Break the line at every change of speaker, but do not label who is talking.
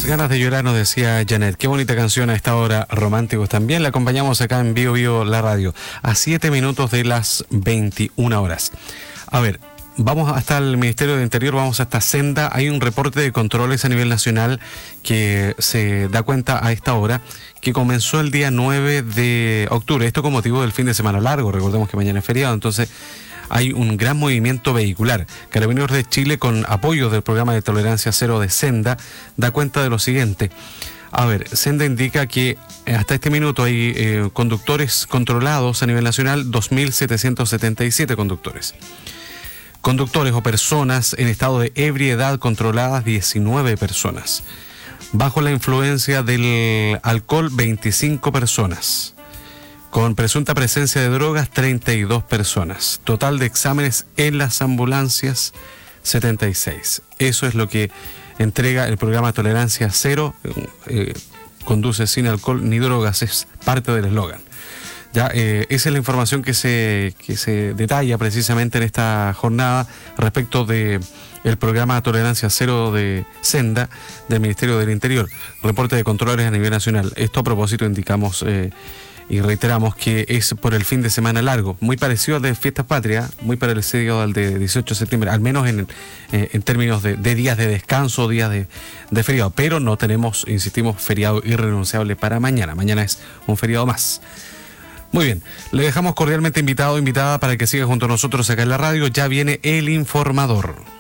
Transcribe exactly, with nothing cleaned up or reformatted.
ganas de llorar, nos decía Janet. Qué bonita canción a esta hora, románticos también. La acompañamos acá en Bio Bio la radio, a siete minutos de las veintiuna horas. A ver, vamos hasta el Ministerio de Interior, vamos hasta Senda. Hay un reporte de controles a nivel nacional que se da cuenta a esta hora que comenzó el día nueve de octubre. Esto con motivo del fin de semana largo. Recordemos que mañana es feriado, entonces hay un gran movimiento vehicular. Carabineros de Chile, con apoyo del programa de tolerancia cero de Senda, da cuenta de lo siguiente. A ver, Senda indica que hasta este minuto hay eh, conductores controlados a nivel nacional, dos mil setecientos setenta y siete conductores. Conductores o personas en estado de ebriedad controladas, diecinueve personas. Bajo la influencia del alcohol, veinticinco personas. Con presunta presencia de drogas, treinta y dos personas. Total de exámenes en las ambulancias, setenta y seis. Eso es lo que entrega el programa Tolerancia Cero. Eh, conduce sin alcohol ni drogas, es parte del eslogan. Ya, eh, esa es la información que se, que se detalla precisamente en esta jornada respecto de el programa Tolerancia Cero de Senda del Ministerio del Interior. Reporte de controles a nivel nacional. Esto a propósito indicamos eh, y reiteramos que es por el fin de semana largo, muy parecido al de Fiestas Patrias, muy parecido al de dieciocho de septiembre, al menos en, eh, en términos de, de días de descanso, días de, de feriado, pero no tenemos, insistimos, feriado irrenunciable para mañana. Mañana es un feriado más. Muy bien, le dejamos cordialmente invitado, invitada para que siga junto a nosotros acá en la radio. Ya viene El Informador.